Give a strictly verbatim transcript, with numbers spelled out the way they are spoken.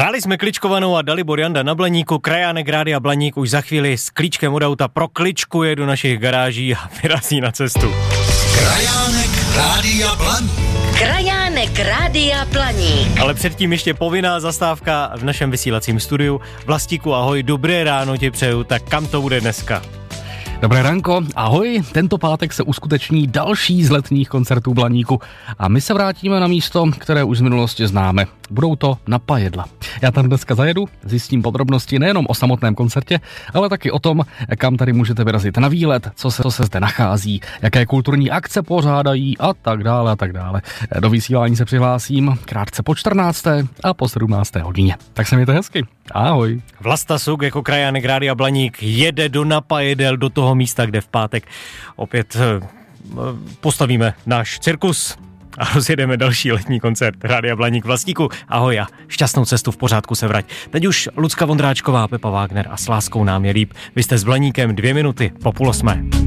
Hráli jsme kličkovanou a Dalibor Janda na Blaníku, krajánek Rádia Blaník už za chvíli s klíčkem od auta prokličkuje do našich garáží a vyrazí na cestu. Krajánek Rádia Blaník. Krajánek Rádia Blaník. Ale předtím ještě povinná zastávka v našem vysílacím studiu. Vlastíku, ahoj, dobré ráno ti přeju, tak kam to bude dneska? Dobré ránko, ahoj, tento pátek se uskuteční další z letních koncertů Blaníku a my se vrátíme na místo, které už z minulosti známe. Budou to Na Pajedla. Já tam dneska zajedu, zjistím podrobnosti nejenom o samotném koncertě, ale taky o tom, kam tady můžete vyrazit na výlet, co se, co se zde nachází, jaké kulturní akce pořádají a tak dále a tak dále. Do vysílání se přihlásím krátce po čtrnácté a po sedmnácté hodině. Tak se mějte hezky. Ahoj. Vlasta Suk jako krajánek Rádia Blaník jede do Na Pajedel, do toho místa, kde v pátek opět postavíme náš cirkus a rozjedeme další letní koncert Rádia Blaník. Vlastíku, ahoj a šťastnou cestu, v pořádku se vrať. Teď už Lucka Vondráčková, Pepa Wagner a S láskou nám je líp. Vy jste s Blaníkem dvě minuty po půl osmé.